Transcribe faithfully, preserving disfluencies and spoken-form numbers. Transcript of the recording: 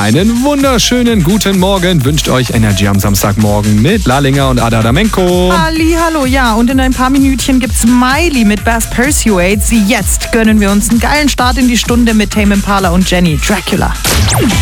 Einen wunderschönen guten Morgen wünscht euch Energy am Samstagmorgen mit Lalinger und Ada Damenko. Halli, hallo, ja, und in ein paar Minütchen gibt's Miley mit Bass Persuades. Jetzt gönnen wir uns einen geilen Start in die Stunde mit Tame Impala und Jenny Dracula.